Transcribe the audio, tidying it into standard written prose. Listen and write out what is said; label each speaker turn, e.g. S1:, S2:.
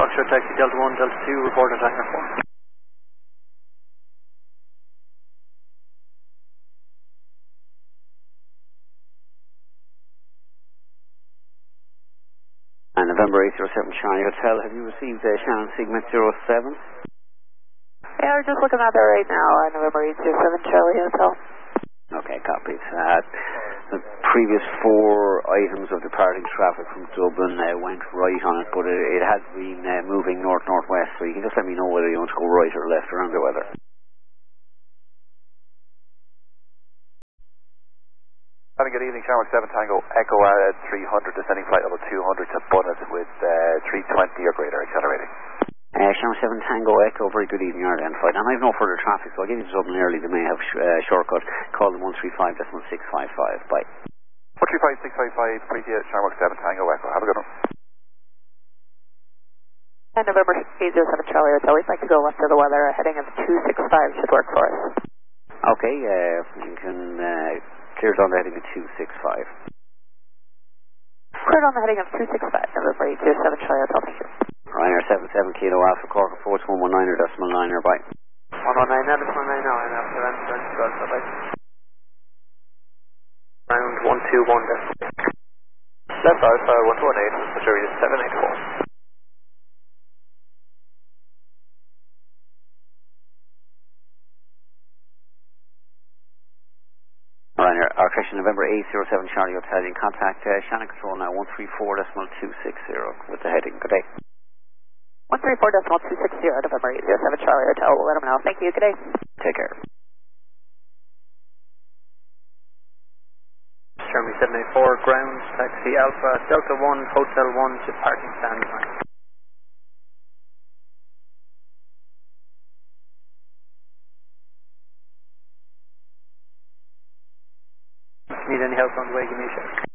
S1: Foxtrot taxi Delta 1, Delta 2, report at hangar 4.
S2: And November 807 Charlie Hotel, have you received Shannon Sigma 07?
S3: Yeah, we're just looking at that right now, November 807 Charlie Hotel.
S2: Okay, copies. The previous 4 items of departing traffic from Dublin went right on it, but it has been moving north-northwest, so you can just let me know whether you want to go right or left around the weather.
S4: Have a good evening, Shamrock 7 Tango Echo 300, descending flight level 200 to Bunnet with 320 or greater accelerating.
S2: Shamrock 7 Tango Echo, very good evening, you're identified. And I have no further traffic, so I'll get you to Dublin early. They may have shortcut. Call them 135.655. Bye.
S4: 135.655, appreciate Shamrock 7 Tango Echo. Have a good one.
S3: And November 807 Charlie Hotel, we'd like to go left of the weather. A heading of 265 should work for us.
S2: Okay, you can clear it on the heading of 265.
S3: Cleared on the heading of 265, November 807 Charlie Hotel, thank you.
S2: Ryanair 77 Kilo Alpha, Cork Force 119er decimal 9er, bye.
S1: 119 decimal 9 now, and after that, bye. Round 121 decimal. Left Alpha 118, Missouri 784.
S2: Ryanair, our question November 807 Charlie Hotel, in contact Shannon Control now 134.260 with the heading. Good day.
S3: 134.260, November 807 Charlie Hotel, we'll let them know. Thank you, good day.
S2: Take care.
S1: Germany 784, ground, taxi Alpha, Delta 1, Hotel 1 to parking stand 9. Need any help on the way, give me a shout.